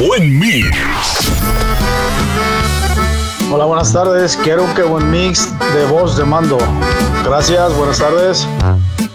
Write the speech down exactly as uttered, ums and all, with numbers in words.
buen mix. Hola, buenas tardes. Quiero un qué buen mix de voz de mando. Gracias, buenas tardes.